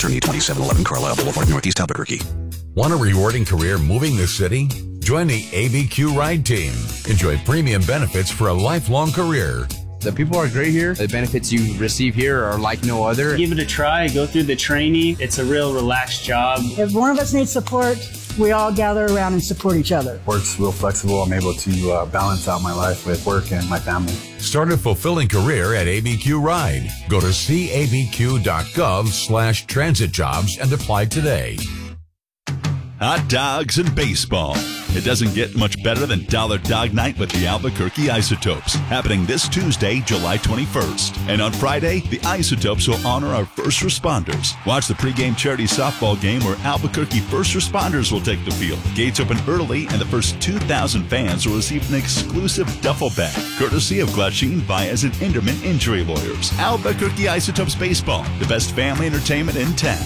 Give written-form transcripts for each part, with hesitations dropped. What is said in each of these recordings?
Attorney 2711 Carlisle Boulevard, Northeast Albuquerque. Want a rewarding career moving the city? Join the ABQ Ride Team. Enjoy premium benefits for a lifelong career. The people are great here. The benefits you receive here are like no other. Give it a try. Go through the training. It's a real relaxed job. If one of us needs support, we all gather around and support each other. Work's real flexible. I'm able to balance out my life with work and my family. Start a fulfilling career at ABQ Ride. Go to cabq.gov/transit jobs and apply today. Hot dogs and baseball. It doesn't get much better than Dollar Dog Night with the Albuquerque Isotopes, happening this Tuesday, July 21st. And on Friday, the Isotopes will honor our first responders. Watch the pregame charity softball game where Albuquerque first responders will take the field. Gates open early, and the first 2,000 fans will receive an exclusive duffel bag, courtesy of Glasheen Baez and Inderman Injury Lawyers. Albuquerque Isotopes Baseball, the best family entertainment in town.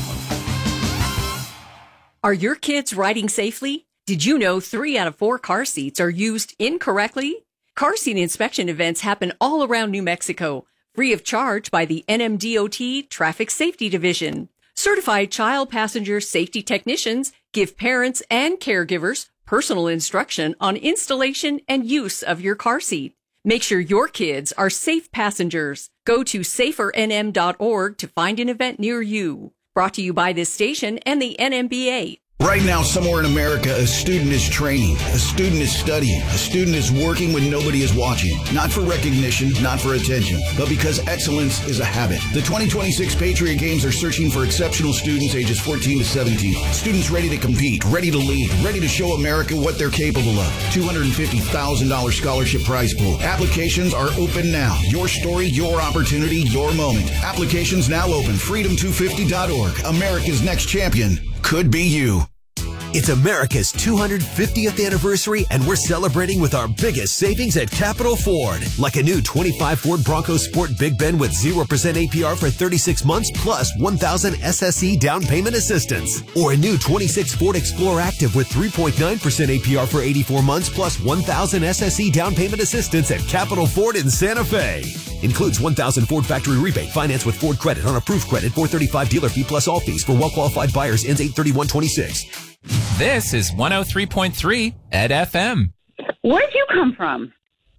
Are your kids riding safely? Did you know 3 out of 4 car seats are used incorrectly? Car seat inspection events happen all around New Mexico, free of charge by the NMDOT Traffic Safety Division. Certified child passenger safety technicians give parents and caregivers personal instruction on installation and use of your car seat. Make sure your kids are safe passengers. Go to safernm.org to find an event near you. Brought to you by this station and the NMBA. Right now, somewhere in America, a student is training, a student is studying, a student is working when nobody is watching. Not for recognition, not for attention, but because excellence is a habit. The 2026 Patriot Games are searching for exceptional students ages 14 to 17. Students ready to compete, ready to lead, ready to show America what they're capable of. $250,000 scholarship prize pool. Applications are open now. Your story, your opportunity, your moment. Applications now open. Freedom250.org. America's next champion could be you. It's America's 250th anniversary, and we're celebrating with our biggest savings at Capital Ford. Like a new 25 Ford Bronco Sport Big Ben with 0% APR for 36 months plus 1,000 SSE down payment assistance. Or a new 26 Ford Explorer Active with 3.9% APR for 84 months plus 1,000 SSE down payment assistance at Capital Ford in Santa Fe. Includes 1,000 Ford factory rebate, finance with Ford credit on approved credit, $435 dealer fee plus all fees for well-qualified buyers, ends 8/31/26. This is 103.3 at FM. Where'd you come from?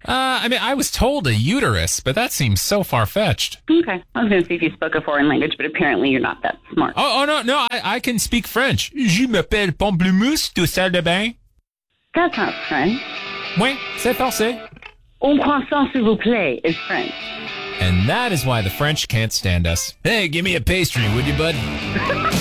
I was told a uterus, but that seems so far-fetched. Okay. I was going to see if you spoke a foreign language, but apparently you're not that smart. No, I can speak French. Je m'appelle Pamplemousse de salle de bain. That's not French. Oui, c'est français. Un croissant, s'il vous plaît, is French. And that is why the French can't stand us. Hey, give me a pastry, would you, bud?